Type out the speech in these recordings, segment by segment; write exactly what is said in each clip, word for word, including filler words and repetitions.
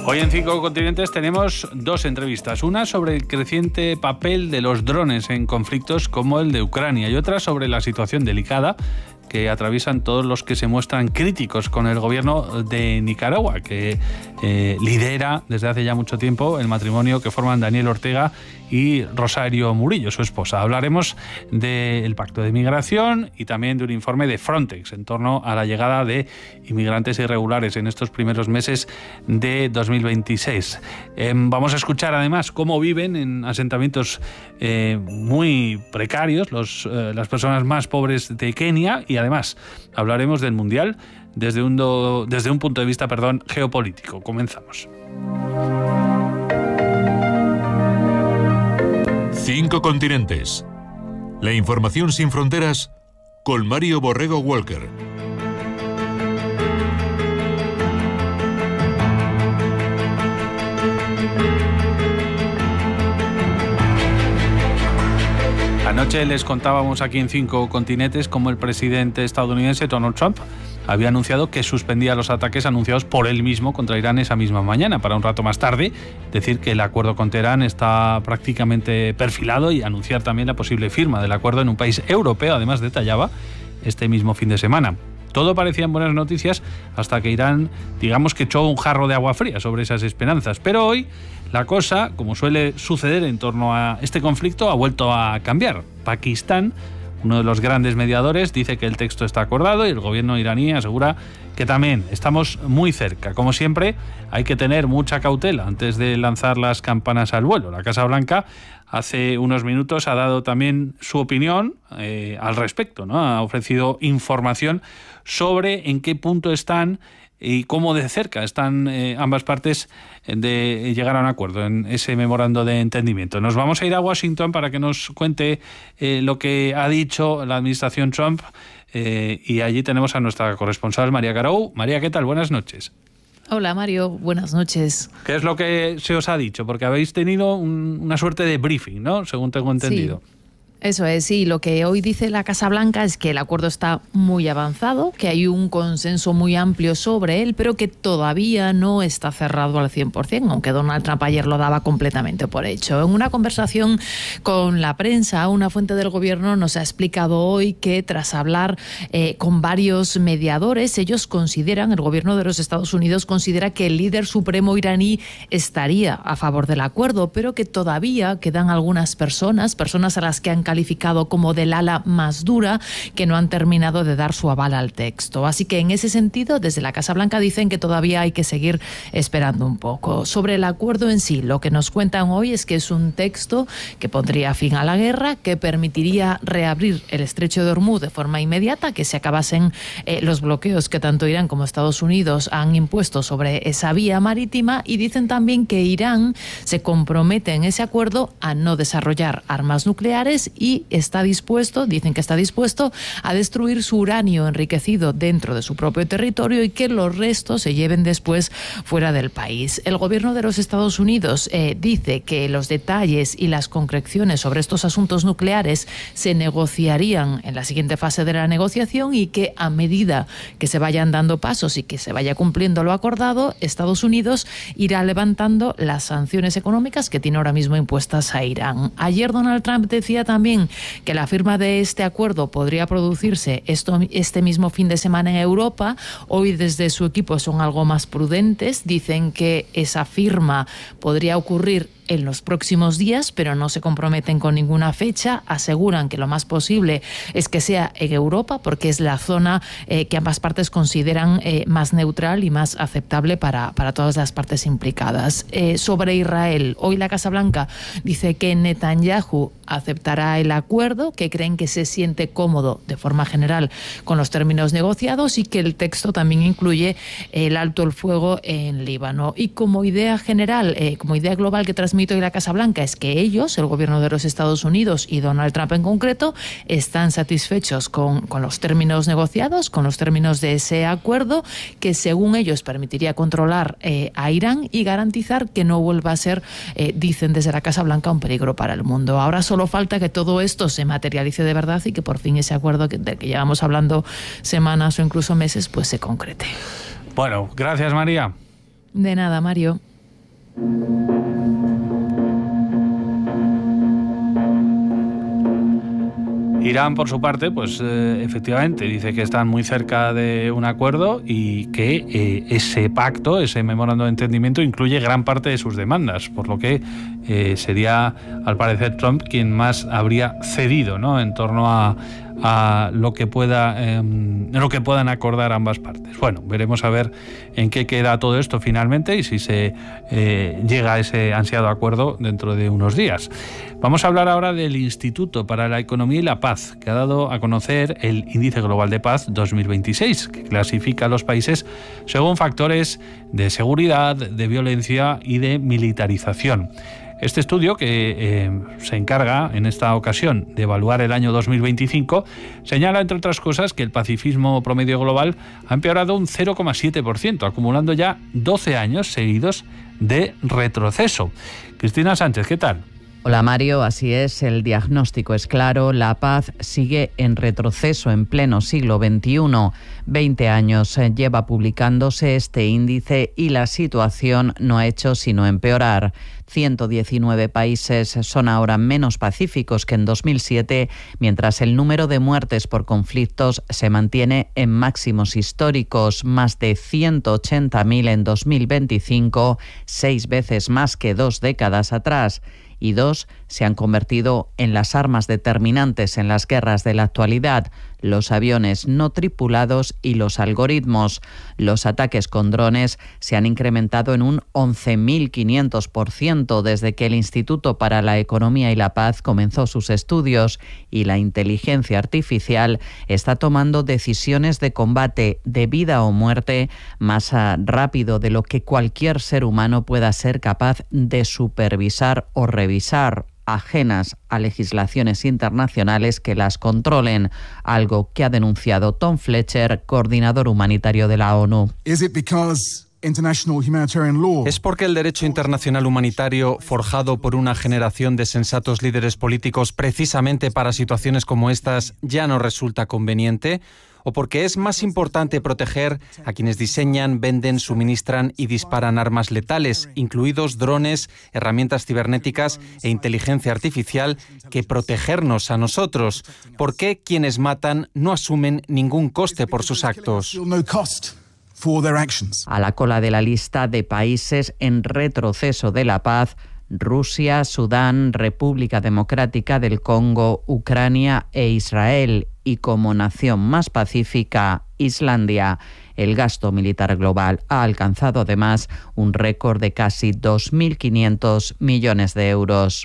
Hoy en Cinco Continentes tenemos dos entrevistas, una sobre el creciente papel de los drones en conflictos como el de Ucrania y otra sobre la situación delicada que atraviesan todos los que se muestran críticos con el gobierno de Nicaragua, que eh, lidera desde hace ya mucho tiempo el matrimonio que forman Daniel Ortega y Rosario Murillo, su esposa. Hablaremos del pacto de migración y también de un informe de Frontex en torno a la llegada de inmigrantes irregulares en estos primeros meses de dos mil veintiséis. Eh, vamos a escuchar además cómo viven en asentamientos eh, muy precarios los, eh, las personas más pobres de Kenia, y además hablaremos del Mundial desde un, do, desde un punto de vista perdón, geopolítico. Comenzamos. Cinco Continentes. La información sin fronteras con Mario Borrego Walker. Anoche les contábamos aquí en Cinco Continentes cómo el presidente estadounidense Donald Trump había anunciado que suspendía los ataques anunciados por él mismo contra Irán esa misma mañana, para un rato más tarde decir que el acuerdo con Teherán está prácticamente perfilado y anunciar también la posible firma del acuerdo en un país europeo, además detallaba, este mismo fin de semana. Todo parecían buenas noticias hasta que Irán, digamos que echó un jarro de agua fría sobre esas esperanzas. Pero hoy la cosa, como suele suceder en torno a este conflicto, ha vuelto a cambiar. Pakistán, uno de los grandes mediadores, dice que el texto está acordado y el gobierno iraní asegura que también estamos muy cerca. Como siempre, hay que tener mucha cautela antes de lanzar las campanas al vuelo. La Casa Blanca hace unos minutos ha dado también su opinión eh, al respecto, ¿no? Ha ofrecido información sobre en qué punto están y cómo de cerca están eh, ambas partes de llegar a un acuerdo en ese memorando de entendimiento. Nos vamos a ir a Washington para que nos cuente eh, lo que ha dicho la administración Trump eh, y allí tenemos a nuestra corresponsal María Garou. María, ¿qué tal? Buenas noches. Hola Mario, buenas noches. ¿Qué es lo que se os ha dicho? Porque habéis tenido un, una suerte de briefing, ¿no? Según tengo entendido. Sí. Eso es, sí. Lo que hoy dice la Casa Blanca es que el acuerdo está muy avanzado, que hay un consenso muy amplio sobre él, pero que todavía no está cerrado al cien por ciento, aunque Donald Trump ayer lo daba completamente por hecho. En una conversación con la prensa, una fuente del gobierno nos ha explicado hoy que tras hablar eh, con varios mediadores, ellos consideran, el gobierno de los Estados Unidos considera que el líder supremo iraní estaría a favor del acuerdo, pero que todavía quedan algunas personas, personas a las que han calificado como del ala más dura, que no han terminado de dar su aval al texto. Así que en ese sentido, desde la Casa Blanca dicen que todavía hay que seguir esperando un poco. Sobre el acuerdo en sí, lo que nos cuentan hoy es que es un texto que pondría fin a la guerra, que permitiría reabrir el estrecho de Hormuz de forma inmediata, que se acabasen eh, los bloqueos que tanto Irán como Estados Unidos han impuesto sobre esa vía marítima, y dicen también que Irán se compromete en ese acuerdo a no desarrollar armas nucleares y está dispuesto, dicen que está dispuesto a destruir su uranio enriquecido dentro de su propio territorio y que los restos se lleven después fuera del país. El gobierno de los Estados Unidos eh, dice que los detalles y las concreciones sobre estos asuntos nucleares se negociarían en la siguiente fase de la negociación y que a medida que se vayan dando pasos y que se vaya cumpliendo lo acordado, Estados Unidos irá levantando las sanciones económicas que tiene ahora mismo impuestas a Irán. Ayer Donald Trump decía también que la firma de este acuerdo podría producirse esto, este mismo fin de semana en Europa. Hoy desde su equipo son algo más prudentes, dicen que esa firma podría ocurrir en los próximos días, pero no se comprometen con ninguna fecha. Aseguran que lo más posible es que sea en Europa, porque es la zona eh, que ambas partes consideran eh, más neutral y más aceptable para, para todas las partes implicadas. Eh, sobre Israel, hoy la Casa Blanca dice que Netanyahu aceptará el acuerdo, que creen que se siente cómodo de forma general con los términos negociados y que el texto también incluye el alto el fuego en Líbano. Y como idea general, eh, como idea global que transmite hoy la Casa Blanca, es que ellos, el gobierno de los Estados Unidos y Donald Trump en concreto, están satisfechos con, con los términos negociados, con los términos de ese acuerdo, que según ellos permitiría controlar eh, a Irán y garantizar que no vuelva a ser, eh, dicen desde la Casa Blanca, un peligro para el mundo. Ahora solo falta que todo esto se materialice de verdad y que por fin ese acuerdo que, del que llevamos hablando semanas o incluso meses, pues se concrete. Bueno, gracias María. De nada, Mario. Irán, por su parte, pues eh, efectivamente dice que están muy cerca de un acuerdo y que eh, ese pacto, ese memorándum de entendimiento, incluye gran parte de sus demandas, por lo que eh, sería, al parecer, Trump quien más habría cedido, ¿no?, en torno a, a lo que pueda, eh, lo que puedan acordar ambas partes. Bueno, veremos a ver en qué queda todo esto finalmente y si se eh, llega a ese ansiado acuerdo dentro de unos días. Vamos a hablar ahora del Instituto para la Economía y la Paz, que ha dado a conocer el Índice Global de Paz dos mil veintiséis, que clasifica a los países según factores de seguridad, de violencia y de militarización. Este estudio, que eh, se encarga en esta ocasión de evaluar el año dos mil veinticinco, señala, entre otras cosas, que el pacifismo promedio global ha empeorado un cero coma siete por ciento, acumulando ya doce años seguidos de retroceso. Cristina Sánchez, ¿qué tal? Hola Mario, así es, el diagnóstico es claro, la paz sigue en retroceso en pleno siglo veintiuno. veinte años lleva publicándose este índice y la situación no ha hecho sino empeorar. ciento diecinueve países son ahora menos pacíficos que en dos mil siete, mientras el número de muertes por conflictos se mantiene en máximos históricos, más de ciento ochenta mil en dos mil veinticinco, seis veces más que dos décadas atrás. Y dos se han convertido en las armas determinantes en las guerras de la actualidad: los aviones no tripulados y los algoritmos. Los ataques con drones se han incrementado en un once mil quinientos por ciento desde que el Instituto para la Economía y la Paz comenzó sus estudios, y la inteligencia artificial está tomando decisiones de combate de vida o muerte más rápido de lo que cualquier ser humano pueda ser capaz de supervisar o revisar, ajenas a legislaciones internacionales que las controlen, algo que ha denunciado Tom Fletcher, coordinador humanitario de la ONU. ¿Es porque el derecho internacional humanitario, forjado por una generación de sensatos líderes políticos precisamente para situaciones como estas, ya no resulta conveniente? ¿O porque es más importante proteger a quienes diseñan, venden, suministran y disparan armas letales, incluidos drones, herramientas cibernéticas e inteligencia artificial, que protegernos a nosotros? ¿Por qué quienes matan no asumen ningún coste por sus actos? A la cola de la lista de países en retroceso de la paz, Rusia, Sudán, República Democrática del Congo, Ucrania e Israel, y como nación más pacífica, Islandia. El gasto militar global ha alcanzado además un récord de casi dos mil quinientos millones de euros.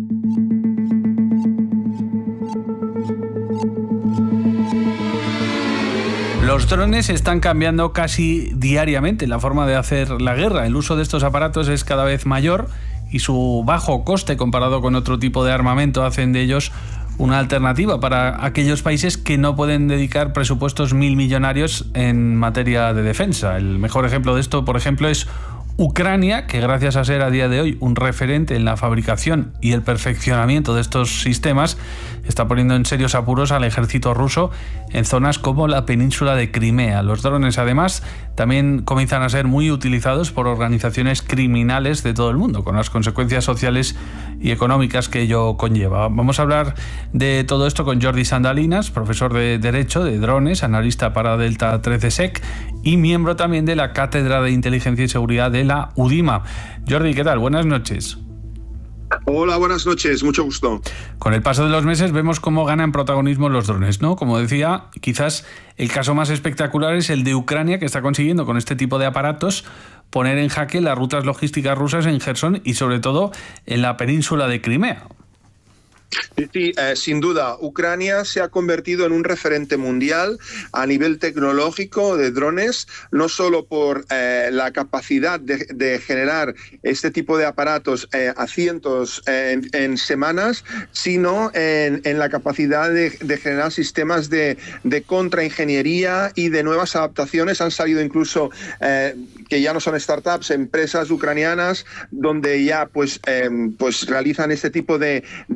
Los drones están cambiando casi diariamente la forma de hacer la guerra. El uso de estos aparatos es cada vez mayor y su bajo coste comparado con otro tipo de armamento hacen de ellos una alternativa para aquellos países que no pueden dedicar presupuestos mil millonarios en materia de defensa. El mejor ejemplo de esto, por ejemplo, es Ucrania, que gracias a ser a día de hoy un referente en la fabricación y el perfeccionamiento de estos sistemas, está poniendo en serios apuros al ejército ruso en zonas como la península de Crimea. Los drones, además, también comienzan a ser muy utilizados por organizaciones criminales de todo el mundo, con las consecuencias sociales y económicas que ello conlleva. Vamos a hablar de todo esto con Jordi Sandalinas, profesor de Derecho de Drones, analista para Delta trece Sec y miembro también de la Cátedra de Inteligencia y Seguridad de la UDIMA. Jordi, ¿qué tal? Buenas noches. Hola, buenas noches, mucho gusto. Con el paso de los meses vemos cómo ganan protagonismo los drones, ¿no? Como decía, quizás el caso más espectacular es el de Ucrania, que está consiguiendo con este tipo de aparatos poner en jaque las rutas logísticas rusas en Jersón y sobre todo en la península de Crimea. Sí, sí eh, sin duda, Ucrania se ha convertido en un referente mundial a nivel tecnológico de drones, no solo por eh, la capacidad de, de generar este tipo de aparatos eh, a cientos eh, en, en semanas, sino en, en la capacidad de, de generar sistemas de, de contraingeniería y de nuevas adaptaciones. Han salido incluso, eh, que ya no son startups, empresas ucranianas, donde ya pues, eh, pues realizan este tipo de, de impresión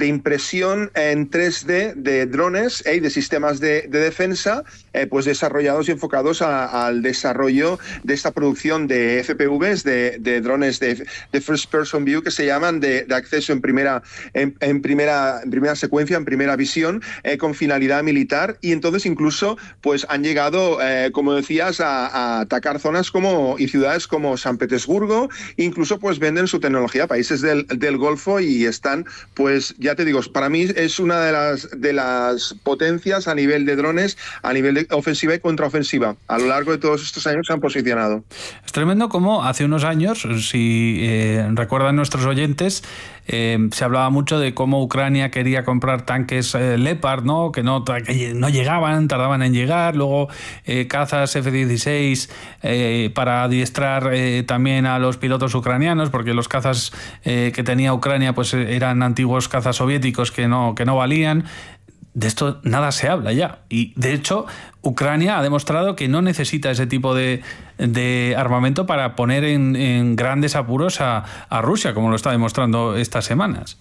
impresión en tres D de drones y eh, de sistemas de, de defensa, eh, pues desarrollados y enfocados a, al desarrollo de esta producción de F P Vs, de, de drones de, de First Person View, que se llaman de, de acceso en primera, en, en, primera, en primera secuencia, en primera visión, eh, con finalidad militar, y entonces incluso pues han llegado, eh, como decías, a, a atacar zonas como y ciudades como San Petersburgo, incluso pues venden su tecnología a países del, del Golfo y están, pues ya te digo, para mí es una de las, de las potencias a nivel de drones, a nivel de ofensiva y contraofensiva. A lo largo de todos estos años se han posicionado. Es tremendo como hace unos años, si eh, recuerdan nuestros oyentes, eh, se hablaba mucho de cómo Ucrania quería comprar tanques eh, Leopard, ¿no? Que no, que no llegaban, tardaban en llegar, luego eh, cazas F dieciséis eh, para adiestrar eh, también a los pilotos ucranianos, porque los cazas eh, que tenía Ucrania pues eran antiguos cazas soviéticos que no, que no valían. De esto nada se habla ya. Y de hecho, Ucrania ha demostrado que no necesita ese tipo de, de armamento para poner en, en grandes apuros a, a Rusia, como lo está demostrando estas semanas.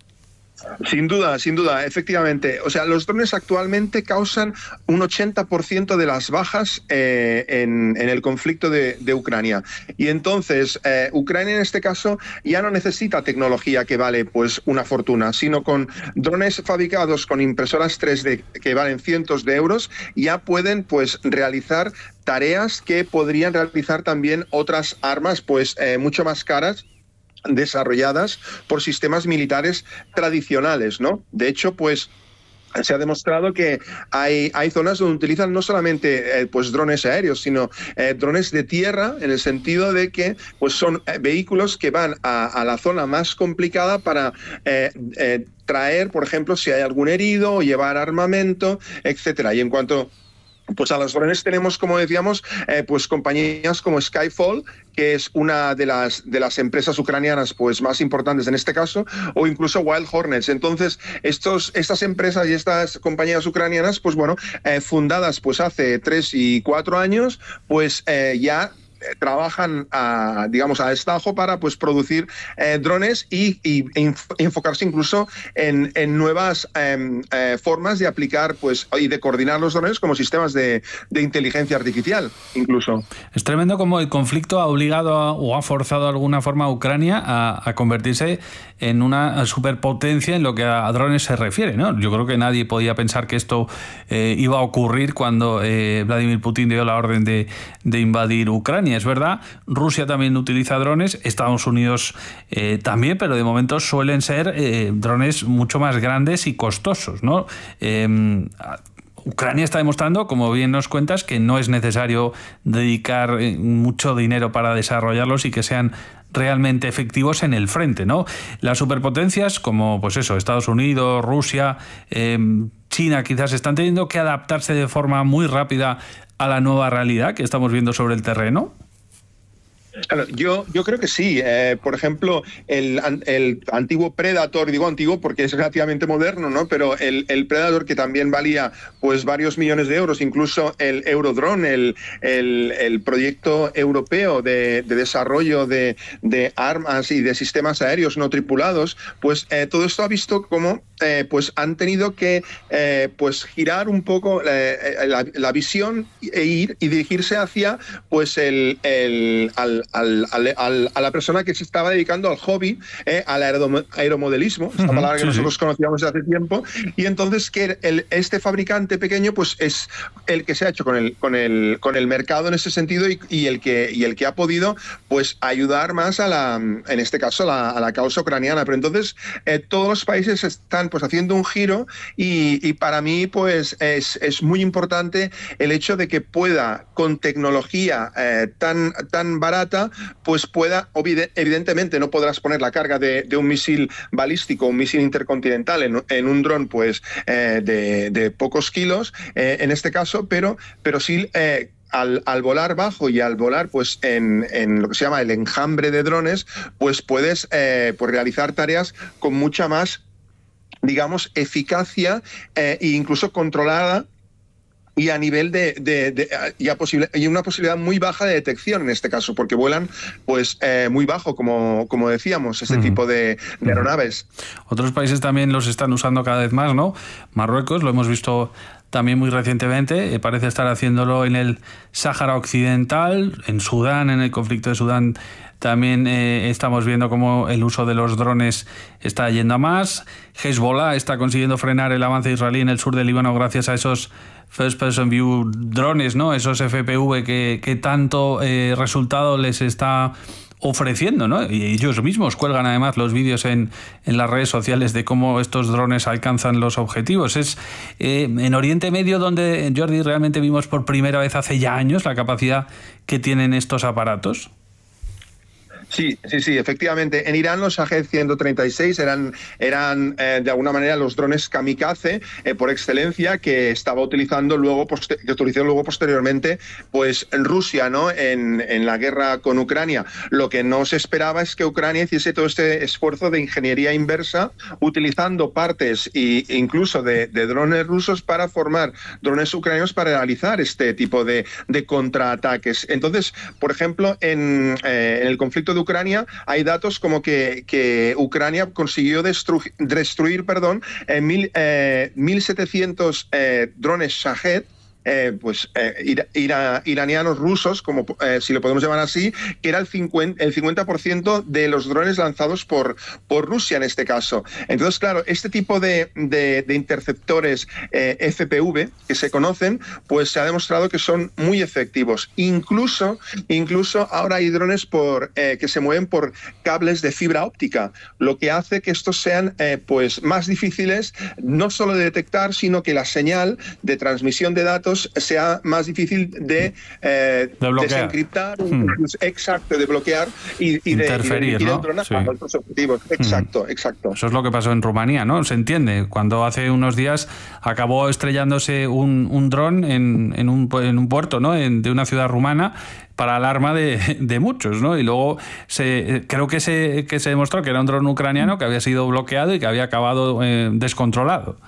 Sin duda, sin duda, efectivamente. O sea, los drones actualmente causan un ochenta por ciento de las bajas eh, en, en el conflicto de, de Ucrania. Y entonces, eh, Ucrania en este caso ya no necesita tecnología que vale pues una fortuna, sino con drones fabricados con impresoras tres D que valen cientos de euros, ya pueden pues realizar tareas que podrían realizar también otras armas pues eh, mucho más caras, desarrolladas por sistemas militares tradicionales, ¿no? De hecho, pues se ha demostrado que hay, hay zonas donde utilizan no solamente eh, pues drones aéreos, sino eh, drones de tierra, en el sentido de que pues son eh, vehículos que van a, a la zona más complicada para eh, eh, traer, por ejemplo, si hay algún herido o llevar armamento, etcétera. Y en cuanto pues a los drones tenemos, como decíamos, eh, pues compañías como Skyfall, que es una de las, de las empresas ucranianas pues más importantes en este caso, o incluso Wild Hornets. Entonces, estos, estas empresas y estas compañías ucranianas, pues bueno, eh, fundadas pues hace tres y cuatro años, pues eh, ya trabajan a, digamos, a destajo para pues producir eh, drones y, y enfocarse incluso en, en nuevas eh, eh, formas de aplicar pues y de coordinar los drones como sistemas de, de inteligencia artificial incluso. Es tremendo como el conflicto ha obligado a, o ha forzado de alguna forma a Ucrania a, a convertirse en una superpotencia en lo que a drones se refiere, ¿no? Yo creo que nadie podía pensar que esto eh, iba a ocurrir cuando eh, Vladimir Putin dio la orden de, de invadir Ucrania. Es verdad, Rusia también utiliza drones, Estados Unidos eh, también, pero de momento suelen ser eh, drones mucho más grandes y costosos, ¿no? Eh, Ucrania está demostrando, como bien nos cuentas, que no es necesario dedicar mucho dinero para desarrollarlos y que sean realmente efectivos en el frente, ¿no? Las superpotencias, como pues eso, Estados Unidos, Rusia, eh, China, quizás están teniendo que adaptarse de forma muy rápida a la nueva realidad que estamos viendo sobre el terreno. Claro, yo, yo creo que sí. Eh, por ejemplo, el, el antiguo Predator, digo antiguo porque es relativamente moderno, ¿no? Pero el, el Predator, que también valía pues varios millones de euros, incluso el Eurodrone, el, el, el proyecto europeo de, de desarrollo de, de armas y de sistemas aéreos no tripulados, pues eh, todo esto ha visto cómo eh, pues han tenido que eh, pues girar un poco eh, la, la visión e ir y dirigirse hacia pues el, el al Al, al, al, a la persona que se estaba dedicando al hobby, eh, al aeromodelismo, esta uh-huh, palabra que sí, nosotros sí. conocíamos hace tiempo, y entonces que el, este fabricante pequeño pues es el que se ha hecho con el, con el, con el mercado en ese sentido y, y, el que, y el que ha podido pues ayudar más a la, en este caso a la, a la causa ucraniana. Pero entonces eh, todos los países están pues haciendo un giro y, y para mí pues es, es muy importante el hecho de que pueda con tecnología eh, tan, tan barata pues pueda, evidentemente no podrás poner la carga de, de un misil balístico, un misil intercontinental en, en un dron pues eh, de, de pocos kilos eh, en este caso, pero, pero sí eh, Al, al volar bajo y al volar pues en, en lo que se llama el enjambre de drones, pues puedes eh, pues realizar tareas con mucha más, digamos, eficacia eh, e incluso controlada y a nivel de, de, de y, a posible, y una posibilidad muy baja de detección en este caso, porque vuelan pues eh, muy bajo, como, como decíamos, este uh-huh. tipo de, de aeronaves. Otros países también los están usando cada vez más, ¿no? Marruecos, lo hemos visto también muy recientemente, eh, parece estar haciéndolo en el Sáhara Occidental, en Sudán, en el conflicto de Sudán. También eh, estamos viendo cómo el uso de los drones está yendo a más. Hezbollah está consiguiendo frenar el avance israelí en el sur del Líbano gracias a esos First Person View drones, ¿no? Esos F P V que, que tanto eh, resultado les está ofreciendo, ¿no? Y ellos mismos cuelgan además los vídeos en, en las redes sociales de cómo estos drones alcanzan los objetivos. Es eh, en Oriente Medio donde, Jordi, realmente vimos por primera vez hace ya años la capacidad que tienen estos aparatos. Sí, sí, sí, efectivamente. En Irán los Shahed ciento treinta y seis eran, eran eh, de alguna manera los drones kamikaze eh, por excelencia que estaba utilizando luego, poster- que utilizó luego posteriormente pues en Rusia, ¿no? En, en la guerra con Ucrania. Lo que no se esperaba es que Ucrania hiciese todo este esfuerzo de ingeniería inversa utilizando partes e incluso de, de drones rusos para formar drones ucranianos para realizar este tipo de, de contraataques. Entonces, por ejemplo, en, eh, en el conflicto de Ucrania hay datos como que, que Ucrania consiguió destruir, destruir perdón, eh, mil, eh, mil setecientos eh, drones Shahed, Eh, pues eh, ira, ira, iranianos rusos, como eh, si lo podemos llamar así, que era el cincuenta, el cincuenta por ciento de los drones lanzados por, por Rusia en este caso. Entonces, claro, este tipo de, de, de interceptores eh, F P V que se conocen, pues se ha demostrado que son muy efectivos. Incluso, incluso ahora hay drones por, eh, que se mueven por cables de fibra óptica, lo que hace que estos sean eh, pues más difíciles no solo de detectar, sino que la señal de transmisión de datos sea más difícil de, eh, de desencriptar, hmm. exacto, de bloquear y, y interferir, de, y de, ¿no? y de dronar sí. a otros objetivos. Exacto, hmm. exacto. Eso es lo que pasó en Rumanía, ¿no? Se entiende. Cuando hace unos días acabó estrellándose un, un dron en, en, un, en un puerto, ¿no? En, de una ciudad rumana, para alarma de, de muchos, ¿no? Y luego se, creo que se, que se demostró que era un dron ucraniano que había sido bloqueado y que había acabado eh, descontrolado.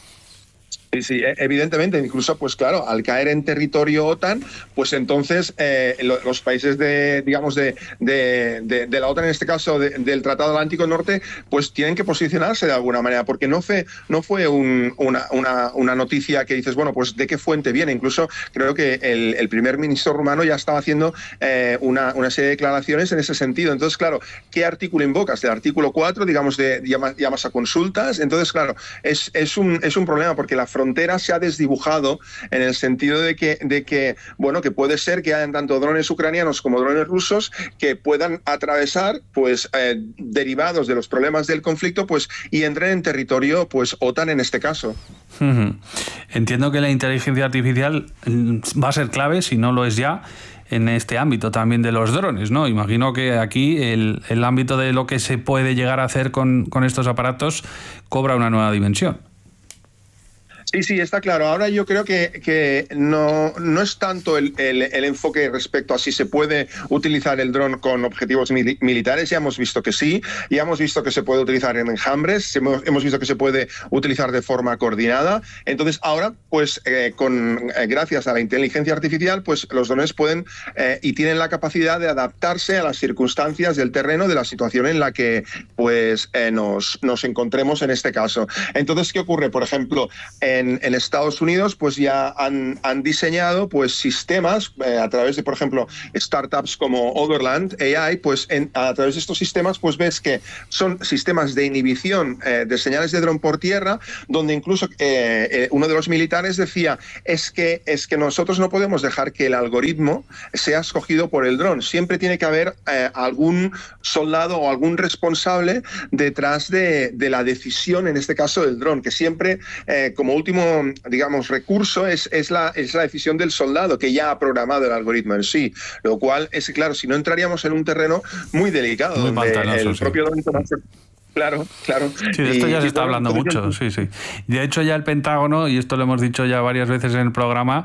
Sí, sí, evidentemente, incluso, pues claro, al caer en territorio OTAN, pues entonces eh, los países de, digamos, de, de, de, de la OTAN, en este caso de, del Tratado Atlántico Norte, pues tienen que posicionarse de alguna manera, porque no fue, no fue un, una, una, una noticia que dices, bueno, pues de qué fuente viene. Incluso creo que el, el primer ministro rumano ya estaba haciendo eh, una, una serie de declaraciones en ese sentido. Entonces, claro, ¿qué artículo invocas? El artículo cuatro, digamos, de llamas, llamas a consultas. Entonces, claro, es, es, un, es un problema porque la frontera se ha desdibujado en el sentido de que, de que, bueno, que puede ser que hayan tanto drones ucranianos como drones rusos que puedan atravesar, pues, eh, derivados de los problemas del conflicto, pues, y entren en territorio, pues, OTAN en este caso. Uh-huh. Entiendo que la inteligencia artificial va a ser clave, si no lo es ya, en este ámbito también de los drones, ¿no? Imagino que aquí el, el ámbito de lo que se puede llegar a hacer con, con estos aparatos cobra una nueva dimensión. Sí, sí, está claro. Ahora yo creo que, que no, no es tanto el, el, el enfoque respecto a si se puede utilizar el dron con objetivos mil, militares. Ya hemos visto que sí, ya hemos visto que se puede utilizar en enjambres, hemos, hemos visto que se puede utilizar de forma coordinada. Entonces ahora, pues eh, con, eh, gracias a la inteligencia artificial, pues los drones pueden eh, y tienen la capacidad de adaptarse a las circunstancias del terreno, de la situación en la que pues eh, nos, nos encontremos en este caso. Entonces, ¿qué ocurre? Por ejemplo, en En, en Estados Unidos pues ya han, han diseñado pues sistemas eh, a través de, por ejemplo, startups como Overland A I, pues en, a través de estos sistemas pues ves que son sistemas de inhibición eh, de señales de dron por tierra, donde incluso eh, eh, uno de los militares decía es que, es que nosotros no podemos dejar que el algoritmo sea escogido por el dron, siempre tiene que haber eh, algún soldado o algún responsable detrás de, de la decisión, en este caso del dron, que siempre eh, como último último, digamos, recurso es, es, la, es la decisión del soldado que ya ha programado el algoritmo en sí, lo cual es, claro, si no entraríamos en un terreno muy delicado, muy donde el sí. propio dron toma. Claro, claro. Sí, de esto ya y, se está hablando mucho, sí, sí. De hecho, ya el Pentágono, y esto lo hemos dicho ya varias veces en el programa,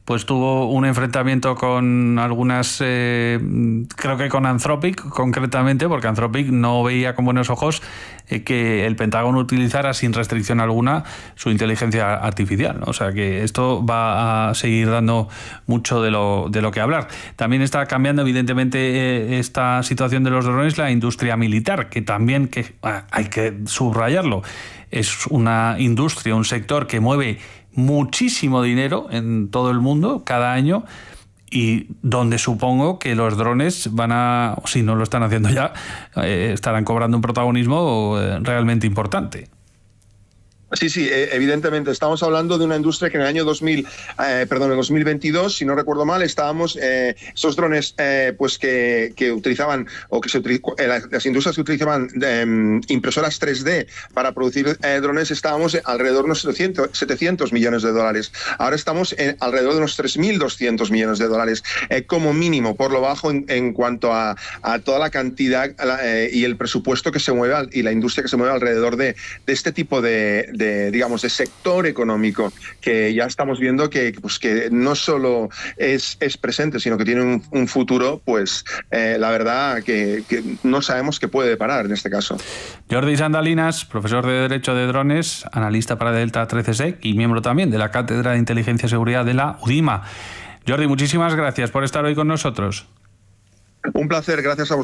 pues tuvo un enfrentamiento con algunas, eh, creo que con Anthropic concretamente, porque Anthropic no veía con buenos ojos eh, que el Pentágono utilizara sin restricción alguna su inteligencia artificial, ¿no? O sea que esto va a seguir dando mucho de lo, de lo que hablar. También está cambiando evidentemente eh, esta situación de los drones la industria militar, que también que, ah, hay que subrayarlo. Es una industria, un sector que mueve muchísimo dinero en todo el mundo cada año y donde supongo que los drones van a, o si no lo están haciendo ya, eh, estarán cobrando un protagonismo eh, realmente importante. Sí, sí, evidentemente. Estamos hablando de una industria que en el año dos mil, eh, perdón, en dos mil veintidós, si no recuerdo mal, estábamos, eh, esos drones eh, pues que, que utilizaban, o que se eh, las, las industrias que utilizaban eh, impresoras tres D para producir eh, drones, estábamos alrededor de unos setecientos millones de dólares. Ahora estamos en alrededor de unos tres mil doscientos millones de dólares, eh, como mínimo, por lo bajo en, en cuanto a, a toda la cantidad eh, y el presupuesto que se mueve y la industria que se mueve alrededor de, de este tipo de, de De, digamos, de sector económico, que ya estamos viendo que, pues, que no solo es, es presente, sino que tiene un, un futuro, pues eh, la verdad que, que no sabemos qué puede parar en este caso. Jordi Sandalinas, profesor de Derecho de Drones, analista para Delta trece Sec y miembro también de la Cátedra de Inteligencia y Seguridad de la UDIMA. Jordi, muchísimas gracias por estar hoy con nosotros. Un placer, gracias a vosotros.